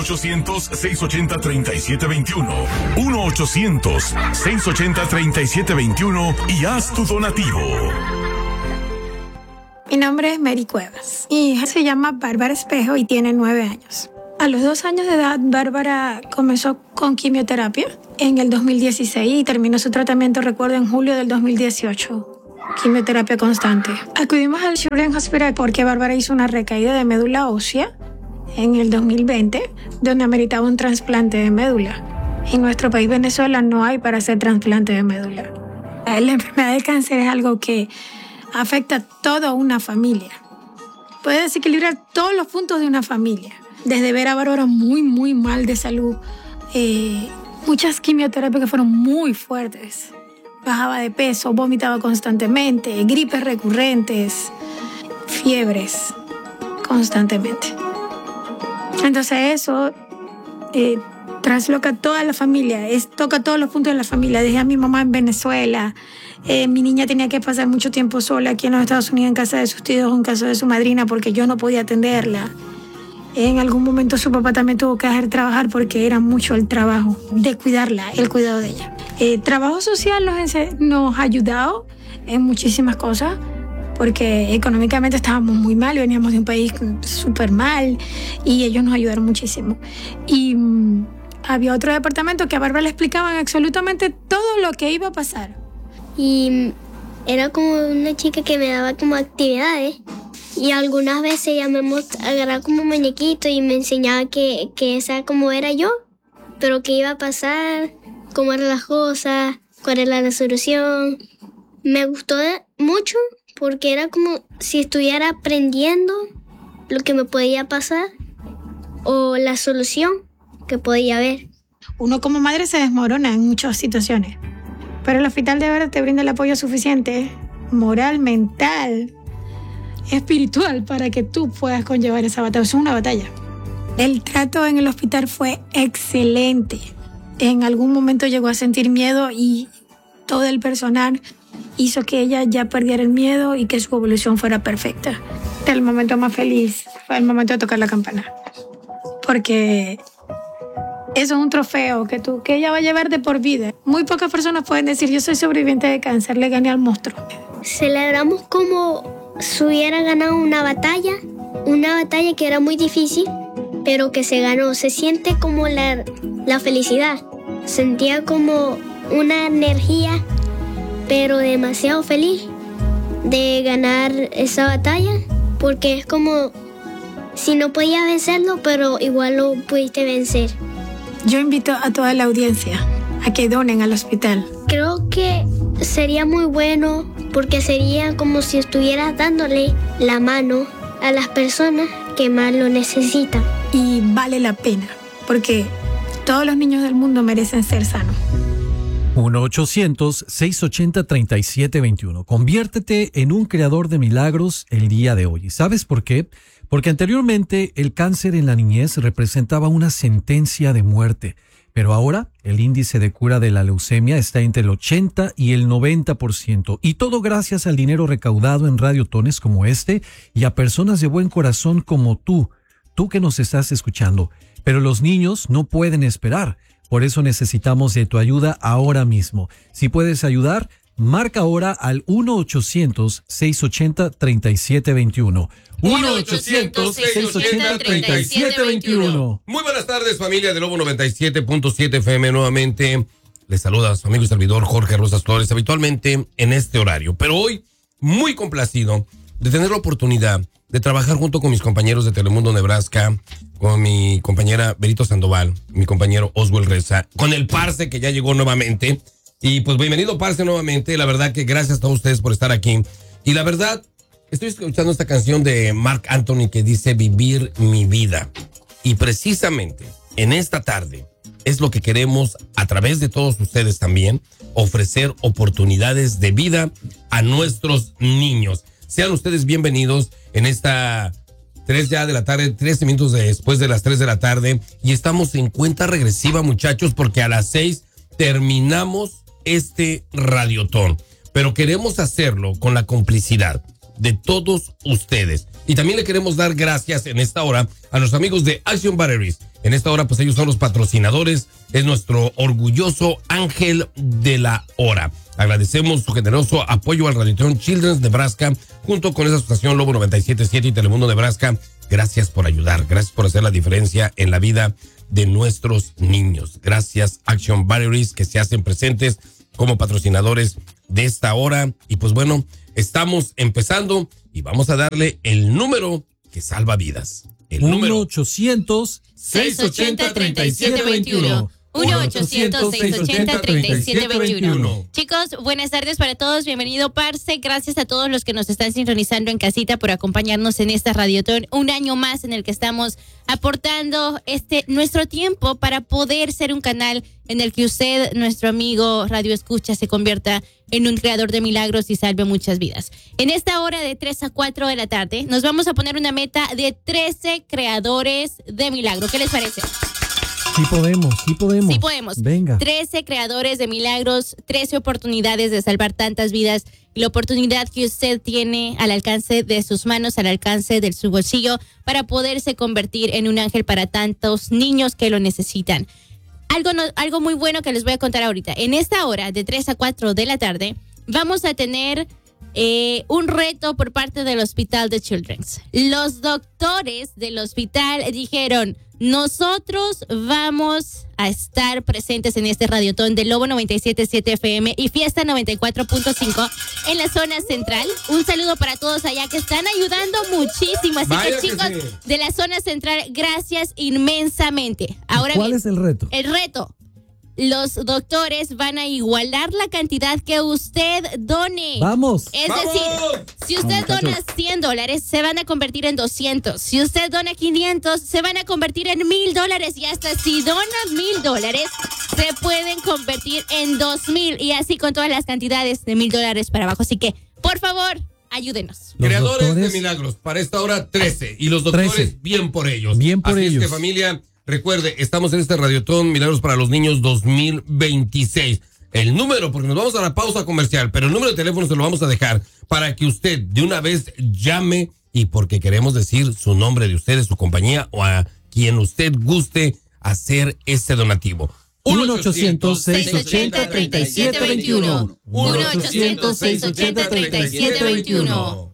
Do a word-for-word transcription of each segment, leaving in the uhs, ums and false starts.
ochocientos, seiscientos ochenta, treinta y siete veintiuno. uno ochocientos, seiscientos ochenta, treinta y siete veintiuno y haz tu donativo. Mi nombre es Mary Cuevas. Mi hija se llama Bárbara Espejo y tiene nueve años. A los dos años de edad, Bárbara comenzó con quimioterapia en el dos mil dieciséis y terminó su tratamiento, recuerdo, en julio del dos mil dieciocho. Quimioterapia constante. Acudimos al Children's Hospital porque Bárbara hizo una recaída de médula ósea en el dos mil veinte, donde ameritaba un trasplante de médula. En nuestro país, Venezuela, no hay para hacer trasplante de médula. La enfermedad del cáncer es algo que afecta a toda una familia. Puede desequilibrar todos los puntos de una familia. Desde ver a Bárbara muy, muy mal de salud, eh, muchas quimioterapias que fueron muy fuertes. Bajaba de peso, vomitaba constantemente, gripes recurrentes, fiebres constantemente. Entonces eso eh, trasloca a toda la familia, es, toca todos los puntos de la familia. Dejé a mi mamá en Venezuela, eh, mi niña tenía que pasar mucho tiempo sola aquí en los Estados Unidos en casa de sus tíos, en casa de su madrina, porque yo no podía atenderla. En algún momento su papá también tuvo que dejar de trabajar porque era mucho el trabajo de cuidarla, el cuidado de ella. El trabajo social nos, nos ha ayudado en muchísimas cosas porque económicamente estábamos muy mal, veníamos de un país súper mal y ellos nos ayudaron muchísimo. Y um, había otro departamento que a Bárbara le explicaban absolutamente todo lo que iba a pasar. Y era como una chica que me daba como actividades. Y algunas veces ella me agarraba como un muñequito y me enseñaba que, que esa como era yo, pero qué iba a pasar, cómo eran las cosas, cuál era la solución. Me gustó mucho porque era como si estuviera aprendiendo lo que me podía pasar o la solución que podía haber. Uno como madre se desmorona en muchas situaciones, pero el hospital de verdad te brinda el apoyo suficiente, moral, mental, espiritual, para que tú puedas conllevar esa batalla. Es una batalla. El trato en el hospital fue excelente. En algún momento llegó a sentir miedo y todo el personal hizo que ella ya perdiera el miedo y que su evolución fuera perfecta. El momento más feliz fue el momento de tocar la campana, porque eso es un trofeo que, tú, que ella va a llevar de por vida. Muy pocas personas pueden decir: yo soy sobreviviente de cáncer, le gané al monstruo. Celebramos como si hubiera ganado una batalla, una batalla que era muy difícil, pero que se ganó. Se siente como la, la felicidad. Sentía como una energía, pero demasiado feliz de ganar esa batalla, porque es como si no podías vencerlo, pero igual lo pudiste vencer. Yo invito a toda la audiencia a que donen al hospital. Creo que sería muy bueno porque sería como si estuvieras dándole la mano a las personas que más lo necesitan. Y vale la pena, porque todos los niños del mundo merecen ser sanos. uno ochocientos, seiscientos ochenta, treinta y siete veintiuno. Conviértete en un creador de milagros el día de hoy. ¿Sabes por qué? Porque anteriormente el cáncer en la niñez representaba una sentencia de muerte, pero ahora el índice de cura de la leucemia está entre el ochenta y el noventa por ciento, y todo gracias al dinero recaudado en radiotones como este y a personas de buen corazón como tú, tú que nos estás escuchando. Pero los niños no pueden esperar, por eso necesitamos de tu ayuda ahora mismo. Si puedes ayudar, marca ahora al uno ochocientos, seiscientos ochenta, treinta y siete veintiuno. uno ochocientos, seiscientos ochenta, treinta y siete veintiuno. Muy buenas tardes, familia de Lobo noventa y siete punto siete F M. Nuevamente les saluda a su amigo y servidor Jorge Rosas Flores, habitualmente en este horario. Pero hoy muy complacido de tener la oportunidad de trabajar junto con mis compañeros de Telemundo Nebraska, con mi compañera Berito Sandoval, mi compañero Oswald Reza, con el Parce que ya llegó nuevamente. Y pues bienvenido, Parce, nuevamente. La verdad que gracias a todos ustedes por estar aquí. Y la verdad, estoy escuchando esta canción de Marc Anthony que dice Vivir mi vida. Y precisamente en esta tarde es lo que queremos, a través de todos ustedes también, ofrecer oportunidades de vida a nuestros niños. Sean ustedes bienvenidos en esta tres ya de la tarde, trece minutos después de las tres de la tarde. Y estamos en cuenta regresiva, muchachos, porque a las seis terminamos este radiotón. Pero queremos hacerlo con la complicidad de todos ustedes. Y también le queremos dar gracias en esta hora a los amigos de Action Batteries. En esta hora, pues ellos son los patrocinadores, es nuestro orgulloso ángel de la hora. Agradecemos su generoso apoyo al Radiotron Children's Nebraska, junto con esa asociación Lobo noventa y siete punto siete y Telemundo Nebraska. Gracias por ayudar, gracias por hacer la diferencia en la vida de nuestros niños. Gracias Action Batteries, que se hacen presentes como patrocinadores de esta hora. Y pues bueno, estamos empezando y vamos a darle el número que salva vidas. El número uno ochocientos, seiscientos ochenta, treinta y siete veintiuno. uno ochocientos, seiscientos ochenta, treinta y siete veintiuno. Chicos, buenas tardes para todos. Bienvenido, Parce. Gracias a todos los que nos están sintonizando en casita por acompañarnos en esta Radiotón. Un año más en el que estamos aportando este nuestro tiempo para poder ser un canal en el que usted, nuestro amigo Radio Escucha, se convierta en un creador de milagros y salve muchas vidas. En esta hora de tres a cuatro de la tarde nos vamos a poner una meta de trece creadores de milagros. ¿Qué les parece? Sí podemos, sí podemos. Sí podemos. Venga. trece creadores de milagros, trece oportunidades de salvar tantas vidas. Y la oportunidad que usted tiene al alcance de sus manos, al alcance de su bolsillo, para poderse convertir en un ángel para tantos niños que lo necesitan. Algo, no, algo muy bueno que les voy a contar ahorita. En esta hora, de tres a cuatro de la tarde, vamos a tener eh, un reto por parte del Hospital de Children's. Los doctores del hospital dijeron: nosotros vamos a estar presentes en este Radiotón de Lobo noventa y siete punto siete F M y Fiesta noventa y cuatro punto cinco en la zona central. Un saludo para todos allá que están ayudando muchísimo. Así Vaya que, que chicos, sí. de la zona central, gracias inmensamente. Ahora ¿Cuál bien, es el reto? el reto. Los doctores van a igualar la cantidad que usted done. Vamos. Es ¡Vamos! decir, si usted Vamos, dona muchachos. cien dólares, se van a convertir en doscientos. Si usted dona quinientos, se van a convertir en mil dólares. Y hasta si dona mil dólares, se pueden convertir en dos mil. Y así con todas las cantidades de mil dólares para abajo. Así que, por favor, ayúdenos. Los Creadores doctores- de milagros, para esta hora trece. Y los doctores, trece. bien por ellos. Bien por Así ellos. es que, familia, recuerde, estamos en este Radiotón Milagros para los Niños dos mil veintiséis. El número, porque nos vamos a la pausa comercial, pero el número de teléfono se lo vamos a dejar para que usted de una vez llame, y porque queremos decir su nombre de usted, de su compañía o a quien usted guste hacer este donativo. uno ochocientos, seiscientos ochenta, treinta y siete veintiuno. uno ochocientos, seiscientos ochenta, treinta y siete veintiuno.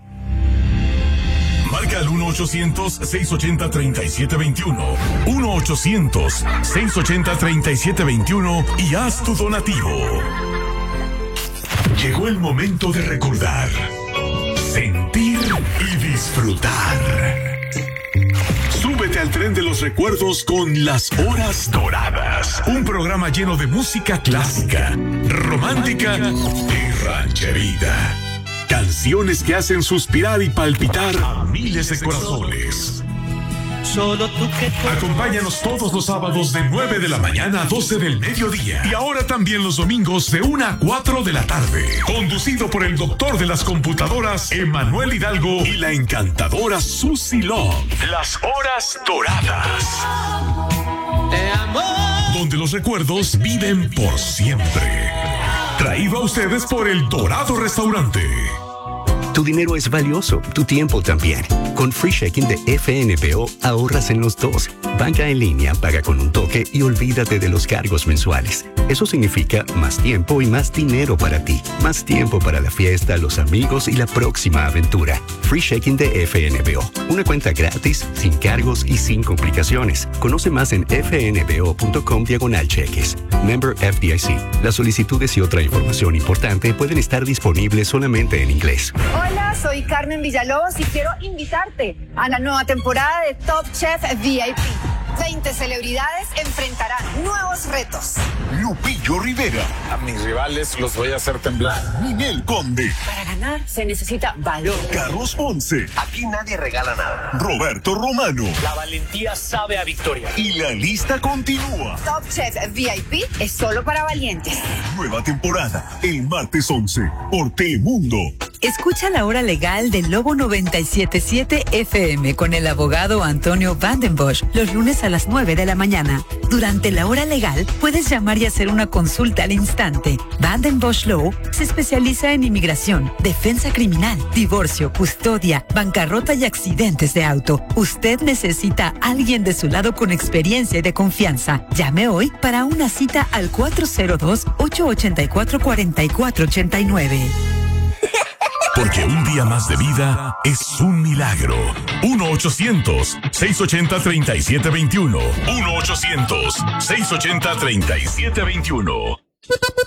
Marca al uno ochocientos, seiscientos ochenta, treinta y siete veintiuno. uno ochocientos, seiscientos ochenta, treinta y siete veintiuno y haz tu donativo. Llegó el momento de recordar, sentir y disfrutar. Súbete al tren de los recuerdos con Las Horas Doradas. Un programa lleno de música clásica, romántica y rancherita. Canciones que hacen suspirar y palpitar a miles de corazones. Solo tú que Acompáñanos todos los sábados de nueve de la mañana a doce del mediodía. Y ahora también los domingos de una a cuatro de la tarde. Conducido por el doctor de las computadoras, Emanuel Hidalgo, y la encantadora Susie Love. Las Horas Doradas. te amo. Donde los recuerdos viven por siempre. Traído a ustedes por El Dorado Restaurante. Tu dinero es valioso, tu tiempo también. Con Free Checking de F N B O ahorras en los dos. Banca en línea, paga con un toque y olvídate de los cargos mensuales. Eso significa más tiempo y más dinero para ti. Más tiempo para la fiesta, los amigos y la próxima aventura. Free Checking de F N B O. Una cuenta gratis, sin cargos y sin complicaciones. Conoce más en fnbo.com diagonal cheques. Member F D I C. Las solicitudes y otra información importante pueden estar disponibles solamente en inglés. Hola, soy Carmen Villalobos y quiero invitarte a la nueva temporada de Top Chef V I P. veinte celebridades enfrentarán nuevos retos. Lupillo Rivera. A mis rivales los voy a hacer temblar. Ninel Conde. Para ganar se necesita valor. Carlos Ponce. Aquí nadie regala nada. Roberto Romano. La valentía sabe a victoria. Y la lista continúa. Top Chef V I P es solo para valientes. Nueva temporada, el martes once, por Telemundo. Escucha la hora legal de Lobo noventa y siete punto siete F M con el abogado Antonio Vandenbosch los lunes a las nueve de la mañana. Durante la hora legal puedes llamar y hacer una consulta al instante. Vandenbosch Law se especializa en inmigración, defensa criminal, divorcio, custodia, bancarrota y accidentes de auto. Usted necesita a alguien de su lado con experiencia y de confianza. Llame hoy para una cita al cuatro cero dos, ocho ocho cuatro, cuatro cuatro ocho nueve. Porque un día más de vida es un milagro. uno ochocientos, seiscientos ochenta, treinta y siete veintiuno. uno ochocientos, seiscientos ochenta, treinta y siete veintiuno.